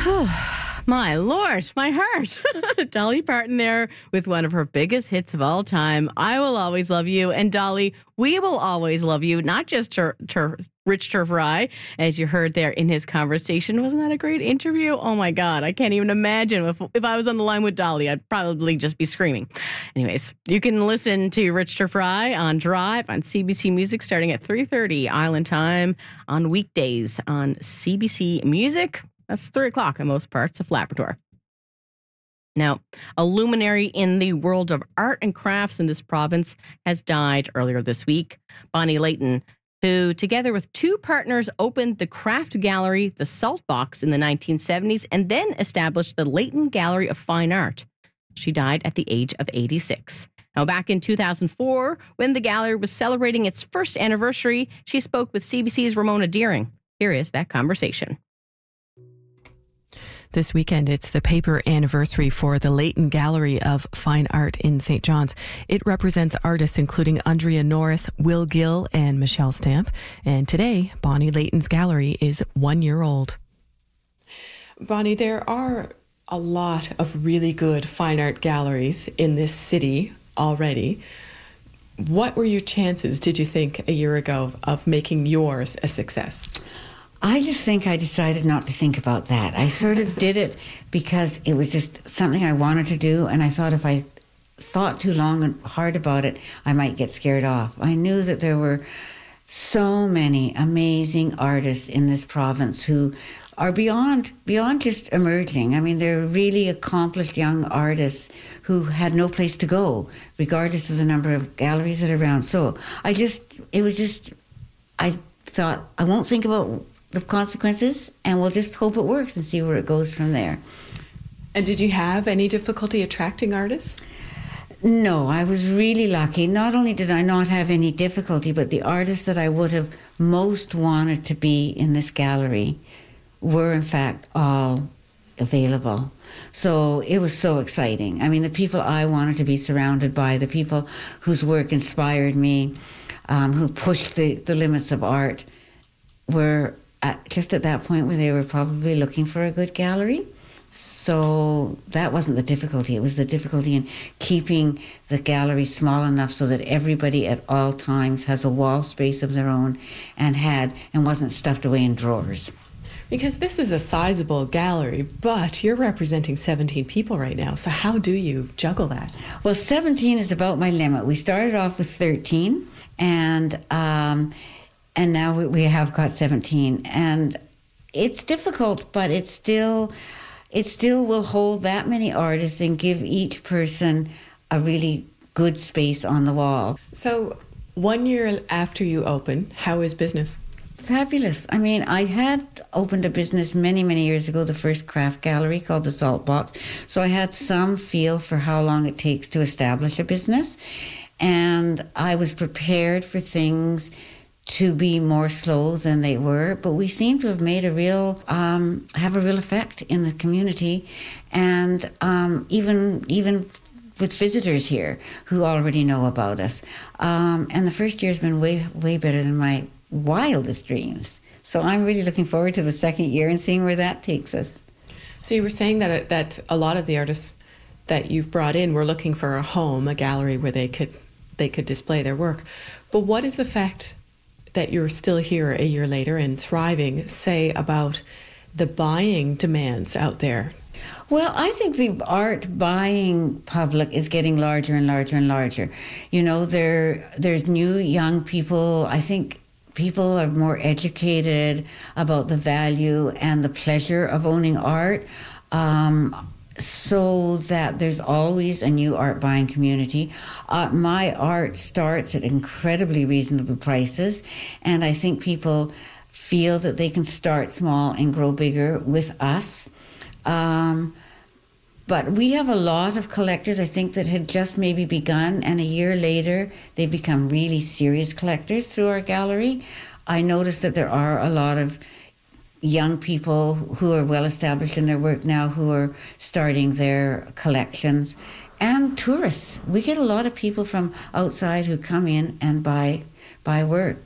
My Lord, my heart. Dolly Parton there with one of her biggest hits of all time, I Will Always Love You. And Dolly, we will always love you, not just Rich Turf Rye, as you heard there in his conversation. Wasn't that a great interview? Oh my God, I can't even imagine if I was on the line with Dolly, I'd probably just be screaming. Anyways, you can listen to Rich Turf Rye on Drive on CBC Music starting at 3:30 Island Time on weekdays on CBC Music. That's 3 o'clock in most parts of Labrador. Now, a luminary in the world of art and crafts in this province has died earlier this week. Bonnie Layton, who together with two partners opened the craft gallery, the Salt Box, in the 1970s, and then established the Layton Gallery of Fine Art. She died at the age of 86. Now, back in 2004, when the gallery was celebrating its first anniversary, she spoke with CBC's Ramona Deering. Here is that conversation. This weekend, it's the paper anniversary for the Layton Gallery of Fine Art in St. John's. It represents artists including Andrea Norris, Will Gill, and Michelle Stamp. And today, Bonnie Layton's gallery is 1 year old. Bonnie, there are a lot of really good fine art galleries in this city already. What were your chances, did you think, a year ago of making yours a success? I just think I decided not to think about that. I sort of did it because it was just something I wanted to do, and I thought if I thought too long and hard about it, I might get scared off. I knew that there were so many amazing artists in this province who are beyond just emerging. I mean, they're really accomplished young artists who had no place to go, regardless of the number of galleries that are around. So I thought, I won't think about the consequences, and we'll just hope it works and see where it goes from there. And did you have any difficulty attracting artists? No, I was really lucky. Not only did I not have any difficulty, but the artists that I would have most wanted to be in this gallery were in fact all available. So it was so exciting. I mean, the people I wanted to be surrounded by, the people whose work inspired me, who pushed the limits of art, were just at that point where they were probably looking for a good gallery. So that wasn't the difficulty. It was the difficulty in keeping the gallery small enough so that everybody at all times has a wall space of their own and wasn't stuffed away in drawers. Because this is a sizable gallery, but you're representing 17 people right now. So how do you juggle that? Well, 17 is about my limit. We started off with 13, and now we have got 17. And it's difficult, but it still will hold that many artists and give each person a really good space on the wall. So 1 year after you open, how is business? Fabulous. I mean, I had opened a business many, many years ago, the first craft gallery called the Salt Box. So I had some feel for how long it takes to establish a business. And I was prepared for things to be more slow than they were, but we seem to have made have a real effect in the community, and even with visitors here who already know about us. And the first year has been way better than my wildest dreams. So I'm really looking forward to the second year and seeing where that takes us. So you were saying that a lot of the artists that you've brought in were looking for a home, a gallery where they could display their work. But what is the fact that you're still here a year later and thriving say about the buying demands out there? Well, I think the art buying public is getting larger and larger and larger. You know, there's new young people. I think people are more educated about the value and the pleasure of owning art, so that there's always a new art buying community. My art starts at incredibly reasonable prices, and I think people feel that they can start small and grow bigger with us. But we have a lot of collectors, I think, that had just maybe begun, and a year later they become really serious collectors through our gallery. I noticed that there are a lot of young people who are well established in their work now who are starting their collections, and tourists. We get a lot of people from outside who come in and buy work.